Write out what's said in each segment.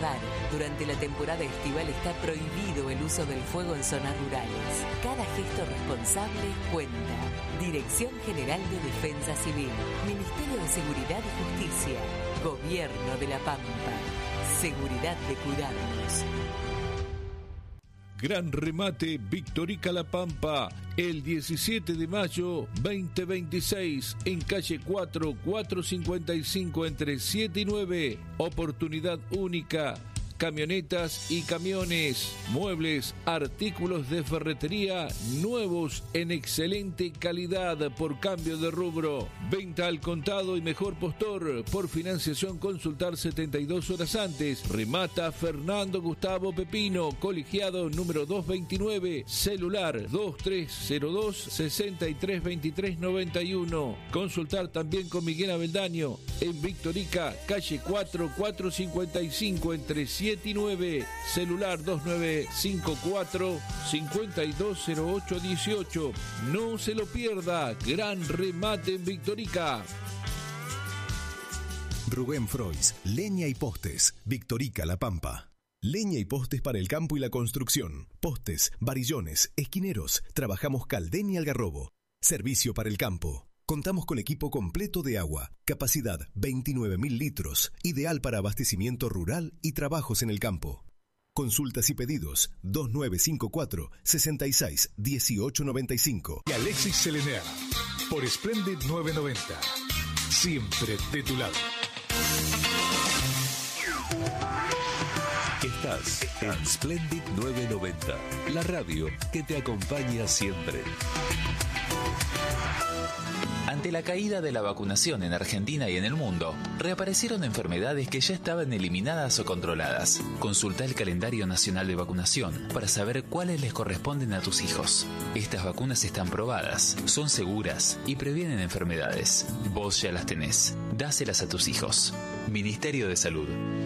recordar, durante la temporada estival está prohibido el uso del fuego en zonas rurales. Cada gesto responsable cuenta. Dirección General de Defensa Civil, Ministerio de Seguridad y Justicia, Gobierno de La Pampa. Seguridad de cuidarnos. Gran remate Victorica La Pampa, el 17 de mayo 2026, en calle 4, 455 entre 7 y 9. Oportunidad única. Camionetas y camiones, muebles, artículos de ferretería nuevos en excelente calidad por cambio de rubro. Venta al contado y mejor postor. Por financiación consultar 72 horas antes. Remata Fernando Gustavo Pepino, colegiado número 229, celular 2302 632391. Consultar también con Miguel Abeldaño en Victorica, calle 4, 455 entre 7 y 9, celular 2954 520818. No se lo pierda, gran remate en Victorica. Rubén Frois, leña y postes, Victorica La Pampa. Leña y postes para el campo y la construcción. Postes, varillones, esquineros. Trabajamos Caldén y Algarrobo. Servicio para el campo. Contamos con equipo completo de agua, capacidad 29.000 litros, ideal para abastecimiento rural y trabajos en el campo. Consultas y pedidos 2954 66 1895. Y Alexis Selener, por Splendid 990. Siempre de tu lado. Estás en Splendid 990, la radio que te acompaña siempre. Ante la caída de la vacunación en Argentina y en el mundo, reaparecieron enfermedades que ya estaban eliminadas o controladas. Consulta el calendario nacional de vacunación para saber cuáles les corresponden a tus hijos. Estas vacunas están probadas, son seguras y previenen enfermedades. Vos ya las tenés. Dáselas a tus hijos. Ministerio de Salud.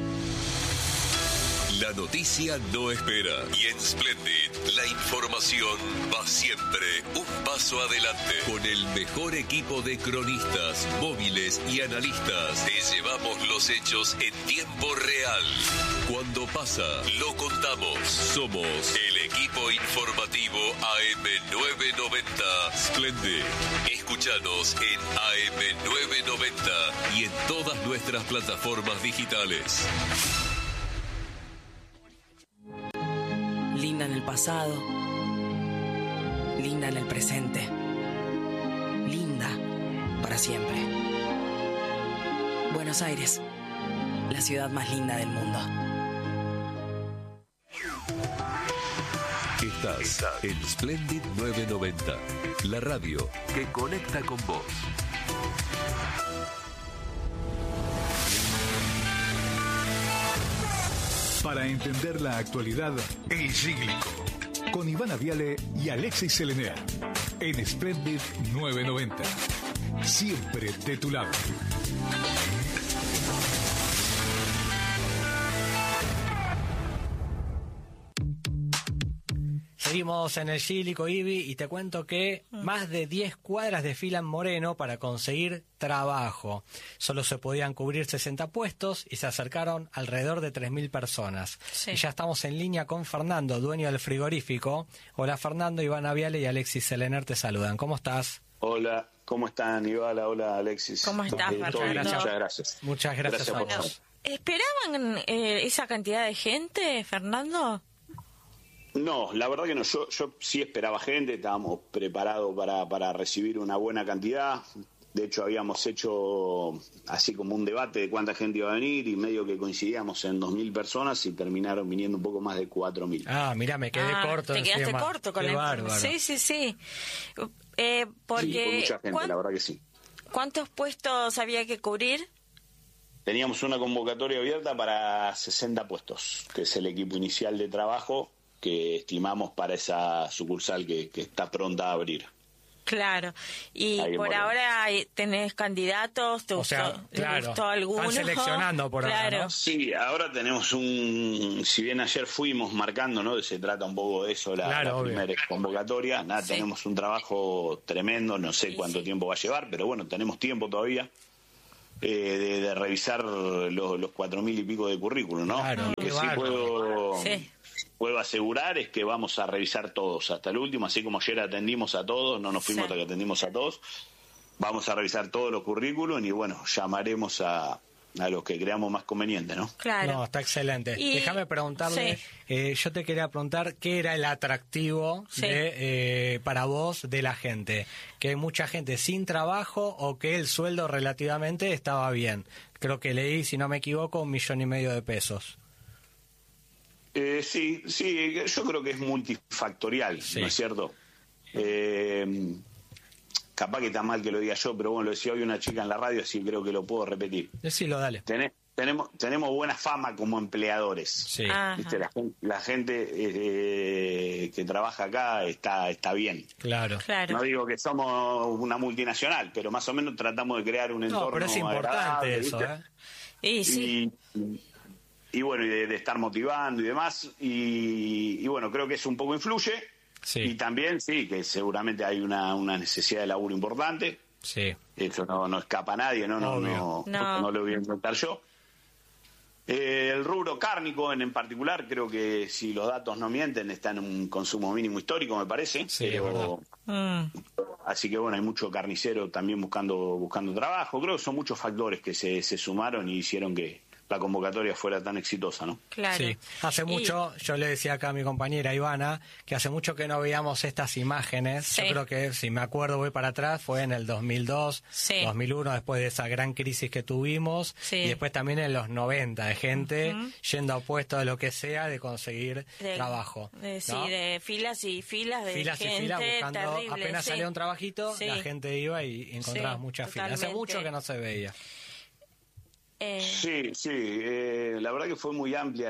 La noticia no espera y en Splendid la información va siempre un paso adelante. Con el mejor equipo de cronistas, móviles y analistas te llevamos los hechos en tiempo real. Cuando pasa, lo contamos. Somos el equipo informativo AM990 Splendid. Escúchanos en AM990 y en todas nuestras plataformas digitales. Linda en el pasado, linda en el presente, linda para siempre. Buenos Aires, la ciudad más linda del mundo. Estás en Splendid 990, la radio que conecta con vos. Para entender la actualidad, El Cíclico, con Ivana Viale y Alexis Selener, en Splendid 990. Siempre de tu lado. Seguimos en el Cíclico, Ibi, y te cuento que más de 10 cuadras desfilan Moreno para conseguir trabajo. Solo se podían cubrir 60 puestos y se acercaron alrededor de 3.000 personas. Sí. Y ya estamos en línea con Fernando, dueño del frigorífico. Hola Fernando, Ivana Viale y Alexis Selener te saludan. ¿Cómo estás? Hola, ¿cómo están, Ivana? Hola, Alexis. ¿Cómo estás, Fernando? Muchas gracias. Muchas gracias a vos. ¿Esperaban esa cantidad de gente, Fernando? No, la verdad que no. Yo sí esperaba gente, estábamos preparados para recibir una buena cantidad. De hecho, habíamos hecho así como un debate de cuánta gente iba a venir y medio que coincidíamos en 2.000 personas y terminaron viniendo un poco más de 4.000. Ah, mira, me quedé corto. Te quedaste corto con el... bárbaro. Sí. Porque... Sí, con mucha gente, la verdad que sí. ¿Cuántos puestos había que cubrir? Teníamos una convocatoria abierta para 60 puestos, que es el equipo inicial de trabajo que estimamos para esa sucursal que está pronta a abrir. Claro. Y por ahora tenés candidatos, ¿te gustó alguno? Están seleccionando por ahora, ¿no? Sí, ahora tenemos si bien ayer fuimos marcando, ¿no? Se trata un poco de eso, la primera convocatoria. Tenemos un trabajo tremendo, no sé cuánto tiempo va a llevar, pero bueno, tenemos tiempo todavía. de revisar los 4.000 y pico de currículum, ¿no? Claro, lo que sí puedo asegurar es que vamos a revisar todos hasta el último, así como ayer atendimos a todos, no nos fuimos hasta que atendimos a todos, vamos a revisar todos los currículum y bueno, llamaremos a los que creamos más conveniente, ¿no? Claro. No, está excelente. Déjame preguntarle, yo te quería preguntar qué era el atractivo para vos de la gente. Que hay mucha gente sin trabajo o que el sueldo relativamente estaba bien. Creo que leí, si no me equivoco, 1,5 millones de pesos. Sí, yo creo que es multifactorial, ¿no es cierto? Capaz que está mal que lo diga yo, pero bueno, lo decía hoy una chica en la radio, así creo que lo puedo repetir. Decilo, dale. Tenemos buena fama como empleadores. Sí. ¿Viste? La gente que trabaja acá está bien. Claro. No digo que somos una multinacional, pero más o menos tratamos de crear un entorno pero es importante eso, y bueno, y de estar motivando y demás. Y bueno, creo que eso un poco influye. Sí. Y también, que seguramente hay una necesidad de laburo importante. Sí. Eso no escapa a nadie, no lo voy a inventar yo. El rubro cárnico en particular, creo que si los datos no mienten, está en un consumo mínimo histórico, me parece. Sí, pero, así que bueno, hay mucho carnicero también buscando trabajo. Creo que son muchos factores que se sumaron y hicieron que la convocatoria fuera tan exitosa, ¿no? Claro. Sí, hace mucho, yo le decía acá a mi compañera Ivana, que hace mucho que no veíamos estas imágenes. Yo creo que, si me acuerdo, voy para atrás, fue en el 2002, 2001, después de esa gran crisis que tuvimos, y después también en los 90, de gente yendo a puestos de lo que sea, de conseguir trabajo. De filas y filas de gente, y filas buscando, terrible, apenas salía un trabajito, la gente iba y encontraba muchas filas. Hace mucho que no se veía. La verdad que fue muy amplia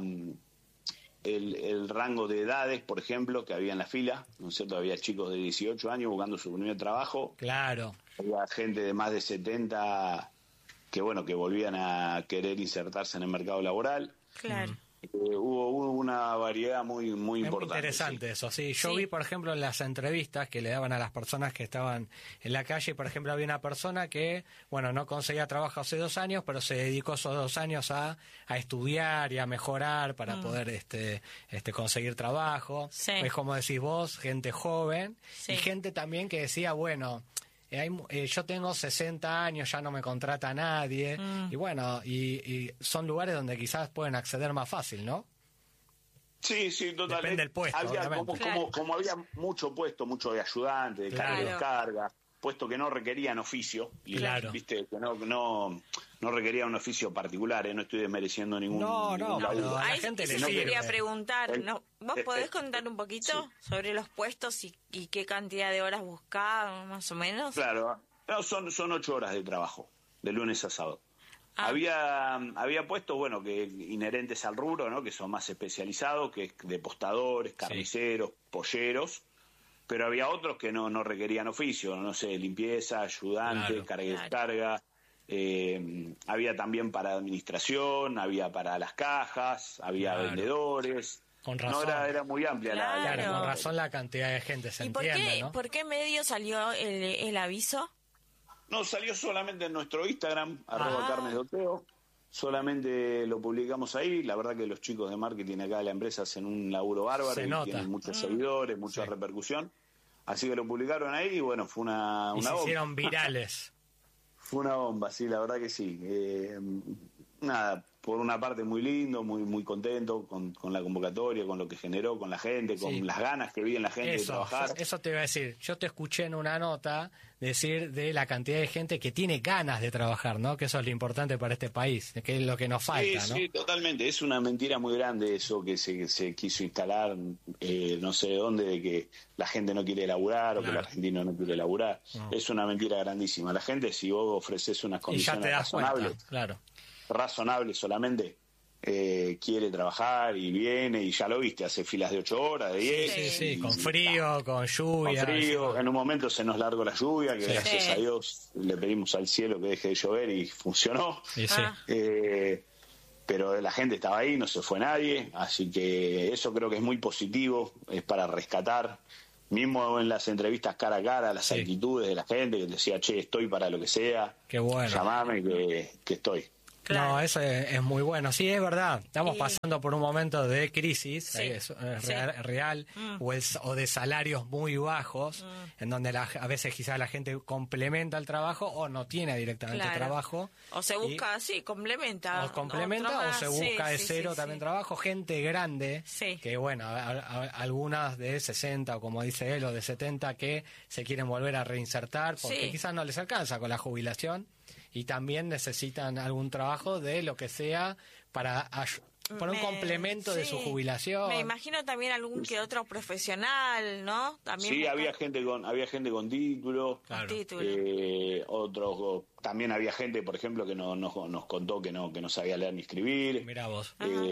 el rango de edades, por ejemplo, que había en la fila, ¿no es cierto? Había chicos de 18 años buscando su primer trabajo. Claro. Había gente de más de 70 que volvían a querer insertarse en el mercado laboral. Claro. Hubo una variedad muy importante. Interesante eso, sí. Yo vi, por ejemplo, en las entrevistas que le daban a las personas que estaban en la calle, por ejemplo, había una persona que, no conseguía trabajo hace 2 años, pero se dedicó esos 2 años a estudiar y a mejorar para poder conseguir trabajo. Sí. Es como decís vos, gente joven y gente también que decía, yo tengo 60 años, ya no me contrata nadie, y son lugares donde quizás pueden acceder más fácil, ¿no? Sí, totalmente. Depende del puesto, como había mucho puesto, mucho de ayudante, de carga y descarga, puesto que no requerían oficio, viste, que no requería un oficio particular, no estoy desmereciendo ningún pero a la gente le sirve. Quería preguntar, ¿vos podés contar un poquito sobre los puestos y qué cantidad de horas buscás, más o menos? Claro, son 8 horas de trabajo, de lunes a sábado. Había puestos, que inherentes al rubro, ¿no? Que son más especializados, que es de postadores, carniceros, polleros, pero había otros que no requerían oficio, no sé, limpieza, ayudante, carga y descarga. Había también para administración, había para las cajas, había vendedores. Con razón. Era muy amplia con razón la cantidad de gente, se entiende, ¿no? ¿Por qué medio salió el aviso? No, salió solamente en nuestro Instagram, @carnesdeoteo. Solamente lo publicamos ahí. La verdad que los chicos de marketing acá de la empresa hacen un laburo bárbaro. Tienen muchos seguidores, mucha repercusión. Así que lo publicaron ahí y fue una se bomba. Hicieron virales. Fue una bomba, sí, la verdad que sí. Por una parte muy lindo, muy contento con la convocatoria, con lo que generó, con la gente, con las ganas que vi en la gente de trabajar. Eso te iba a decir. Yo te escuché en una nota decir de la cantidad de gente que tiene ganas de trabajar, ¿no? Que eso es lo importante para este país, que es lo que nos falta, ¿no? Sí, totalmente. Es una mentira muy grande eso que se quiso instalar, no sé de dónde, de que la gente no quiere laburar o que el argentino no quiere laburar. Es una mentira grandísima. La gente, si vos ofreces unas condiciones razonables, razonables solamente, quiere trabajar y viene, y ya lo viste, hace filas de 8 horas, de 10. Sí, con frío, con lluvia. Con frío, en un momento se nos largó la lluvia, que gracias a Dios le pedimos al cielo que deje de llover y funcionó. Pero la gente estaba ahí, no se fue nadie, así que eso creo que es muy positivo, es para rescatar. Mismo en las entrevistas cara a cara, las actitudes de la gente que decía, che, estoy para lo que sea. Qué bueno. Llamame que estoy. Claro. No, eso es muy bueno. Sí, es verdad. Estamos pasando por un momento de crisis real o de salarios muy bajos, en donde a veces quizás la gente complementa el trabajo o no tiene directamente trabajo. O se busca, complementa. O complementa o se busca de cero también trabajo. Gente grande, que bueno, algunas de 60 o como dice él, o de 70 que se quieren volver a reinsertar porque quizás no les alcanza con la jubilación. Y también necesitan algún trabajo de lo que sea para un complemento de su jubilación. Me imagino también algún que otro profesional, ¿no? También sí, había gente con título. Claro. Otros, también había gente, por ejemplo, que nos contó que no sabía leer ni escribir. Mirá vos.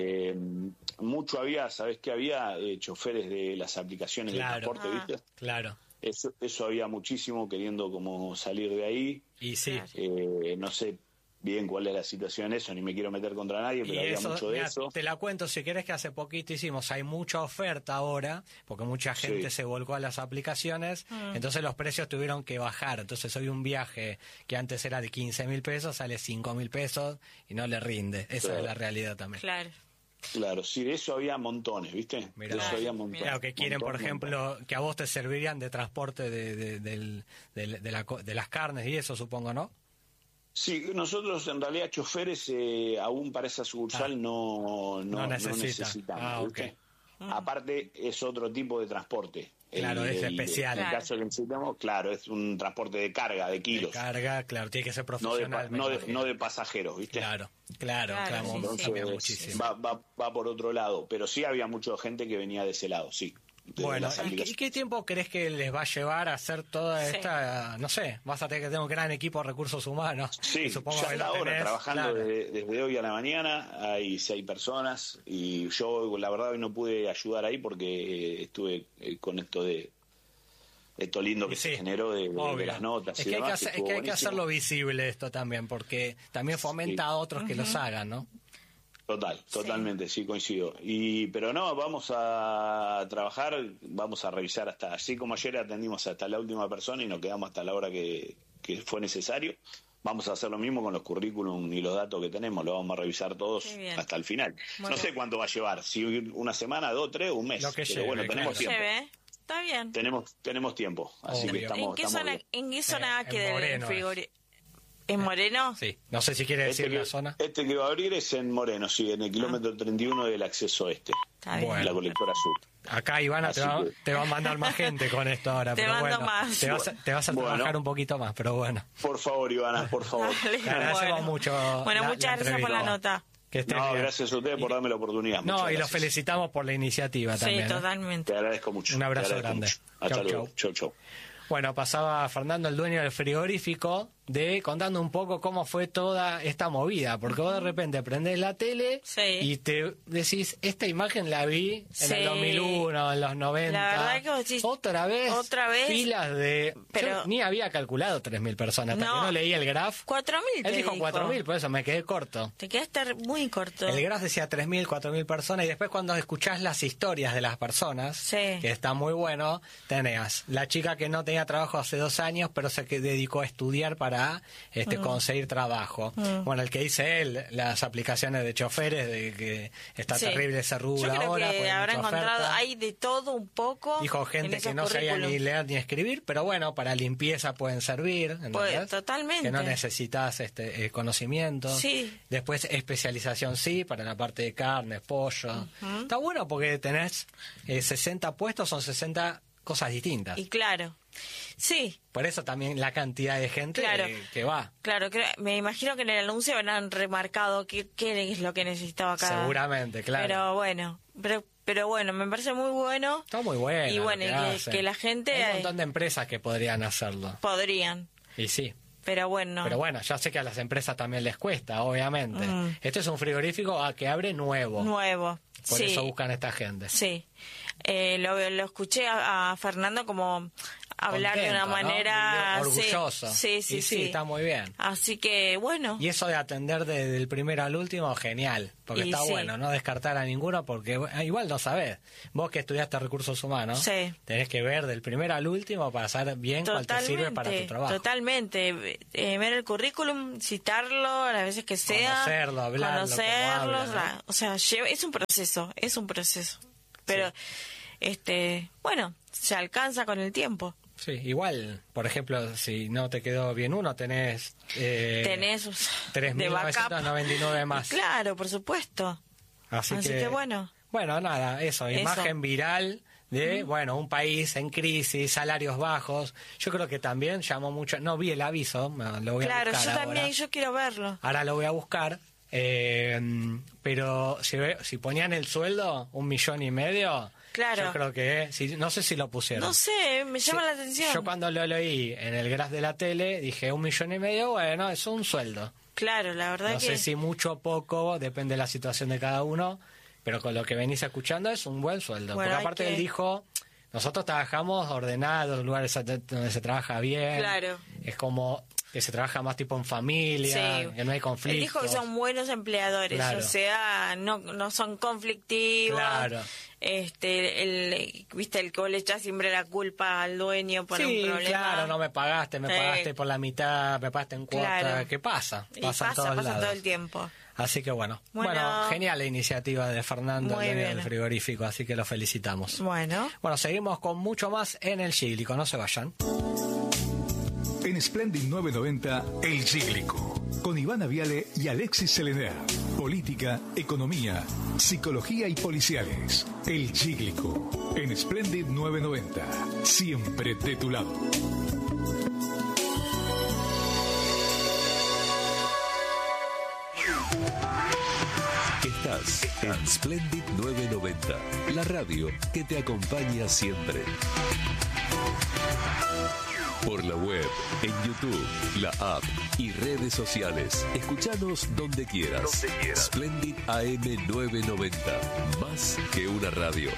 Mucho había, ¿sabés qué había? Choferes de las aplicaciones de transporte, ¿viste? Claro. Eso había muchísimo queriendo como salir de ahí. Y sí. No sé bien cuál es la situación en eso, ni me quiero meter contra nadie, pero había mucho de eso. Te la cuento si querés, que hace poquito hay mucha oferta ahora, porque mucha gente se volcó a las aplicaciones, entonces los precios tuvieron que bajar. Entonces hoy un viaje que antes era de 15.000 pesos sale 5.000 pesos y no le rinde. Esa es la realidad también. Claro, sí, de eso había montones, ¿viste? Mirá, de eso había montones. Claro, que quieren, por ejemplo, que a vos te servirían de transporte de las carnes y eso, supongo, ¿no? Sí, nosotros en realidad choferes aún para esa sucursal no necesitamos, ¿viste? Aparte es otro tipo de transporte. Claro, es especial. En el caso que necesitamos, claro, es un transporte de carga, de kilos. De carga, claro, tiene que ser profesional. No de pasajeros, ¿viste? Claro, entonces, muchísimo. Va por otro lado, pero sí había mucha gente que venía de ese lado, sí. Bueno, ¿y qué tiempo crees que les va a llevar a hacer toda esta, no sé, vas a tener que tener un gran equipo de recursos humanos? Sí, supongo ya que está ahora trabajando desde hoy a la mañana, hay 6 personas y yo la verdad hoy no pude ayudar ahí porque estuve con esto lindo que se generó de las notas. Es que hay que hacerlo visible esto también, porque también fomenta a otros que los hagan, ¿no? Totalmente, sí coincido. Pero no, vamos a trabajar, vamos a revisar así como ayer atendimos hasta la última persona y nos quedamos hasta la hora que fue necesario. Vamos a hacer lo mismo con los currículum y los datos que tenemos, lo vamos a revisar todos hasta el final. Bueno. No sé cuánto va a llevar, si una semana, 2, 3, un mes. Lo que pero bueno, tenemos tiempo. Está bien. Tenemos tiempo, así que estamos ¿En qué zona queda el frigorífico? ¿En Moreno? Sí, no sé si quiere decir la zona. Este que va a abrir es en Moreno, sí, en el kilómetro 31 del acceso este, la colectora sur. Acá Ivana te va a mandar más gente con esto ahora. Te mando más. Te vas a trabajar un poquito más, pero bueno. Por favor, Ivana, por favor. Te agradecemos mucho. Bueno, muchas gracias por la nota. Gracias a ustedes por darme la oportunidad. Y los felicitamos por la iniciativa también. Sí, totalmente. Te agradezco mucho. Un abrazo grande. Hasta luego. Chau. Bueno, pasaba Fernando, el dueño del frigorífico, contando un poco cómo fue toda esta movida, porque vos de repente prendés la tele y te decís, esta imagen la vi en el 2001, en los 90. La verdad que vos decís, otra vez filas de... Pero, yo ni había calculado 3.000 personas, hasta que no leí el graph. 4.000 Él dijo 4.000, por eso me quedé corto. Te quedaste muy corto. El graph decía 3.000, 4.000 personas, y después cuando escuchás las historias de las personas, que está muy bueno, tenías la chica que no tenía trabajo hace 2 años, pero se dedicó a estudiar para conseguir trabajo. Bueno, el que dice él, las aplicaciones de choferes, de que está terrible ese rubro ahora. Yo creo que habrá encontrado, hay de todo un poco. Dijo gente que no sabía ni leer ni escribir, pero bueno, para limpieza pueden servir. Pues, totalmente. Que no necesitas conocimiento. Sí. Después especialización para la parte de carne, pollo. Está bueno porque tenés 60 puestos, son 60 cosas distintas. Y claro. Sí. Por eso también la cantidad de gente que va. Claro, me imagino que en el anuncio habrán remarcado qué es lo que necesitaba cada... Seguramente, claro. Pero bueno, me parece muy bueno. Está muy bueno. Y bueno, que la gente... Hay un montón de empresas que podrían hacerlo. Podrían. Y sí. Pero bueno, ya sé que a las empresas también les cuesta, obviamente. Este es un frigorífico que abre nuevo. Por eso buscan esta gente. Sí. lo escuché a Fernando como hablar contento, de una ¿no? manera orgulloso. Sí, está muy bien. Así que bueno. Y eso de atender desde el primero al último, genial, porque está bueno no descartar a ninguno, porque igual no sabés. Vos que estudiaste recursos humanos, tenés que ver del primero al último para saber bien cuál te sirve para tu trabajo. Totalmente, ver el currículum, citarlo las veces que sea, conocerlo, hablarlo, conocerlo, ¿no? O sea, es un proceso, pero bueno, se alcanza con el tiempo. Sí, igual, por ejemplo, si no te quedó bien uno, tenés 3.999 más. Claro, por supuesto. Así que bueno. Bueno, nada, eso. Imagen viral de, un país en crisis, salarios bajos. Yo creo que también llamó mucho, no vi el aviso, lo voy a buscar yo ahora. también, yo quiero verlo. Ahora lo voy a buscar, pero si ponían el sueldo, 1,5 millones, claro. Yo creo que, no sé si lo pusieron. No sé, me llama la atención. Yo cuando lo leí en el graph de la tele, dije 1,5 millones, bueno, es un sueldo. Claro, la verdad no sé si mucho o poco, depende de la situación de cada uno, pero con lo que venís escuchando es un buen sueldo. Porque aparte él dijo, nosotros trabajamos ordenados, lugares donde se trabaja bien. Claro. Es como que se trabaja más tipo en familia, que no hay conflictos. Él dijo que son buenos empleadores, o sea, no son conflictivos. Claro. Viste, el que le echa siempre la culpa al dueño por un problema. Claro, no me pagaste por la mitad, me pagaste en cuota. Claro. ¿Qué pasa? Pasa todo el tiempo. Así que bueno, genial la iniciativa de Fernando, el dueño del frigorífico, así que lo felicitamos. Bueno, seguimos con mucho más en El Cíglico, no se vayan. En Splendid 990, El Cíglico, con Ivana Viale y Alexis Selener. Política, economía, psicología y policiales. El Cíglico, en Splendid 990, siempre de tu lado. Estás en Splendid 990, la radio que te acompaña siempre. Por la web, en YouTube, la app y redes sociales. Escuchanos donde quieras. Splendid AM 990, más que una radio.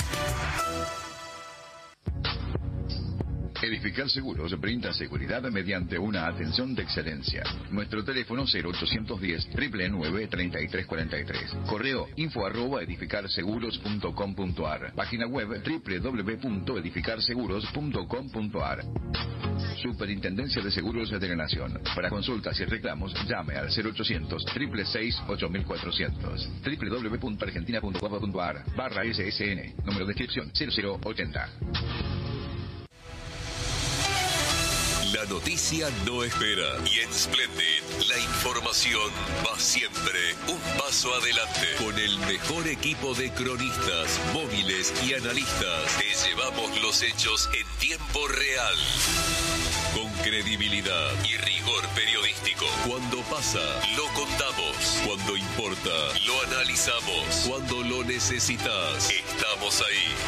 Edificar Seguros brinda seguridad mediante una atención de excelencia. Nuestro teléfono 0810-999-3343. Correo info@edificarseguros.com.ar. Página web www.edificarseguros.com.ar. Superintendencia de Seguros de la Nación. Para consultas y reclamos, llame al 0800-666-8400. www.argentina.gov.ar/SSN. Número de inscripción 0080. La noticia no espera y en Splendid la información va siempre un paso adelante. Con el mejor equipo de cronistas, móviles y analistas, te llevamos los hechos en tiempo real. Con credibilidad y rigor periodístico. Cuando pasa, lo contamos. Cuando importa, lo analizamos. Cuando lo necesitas, estamos ahí.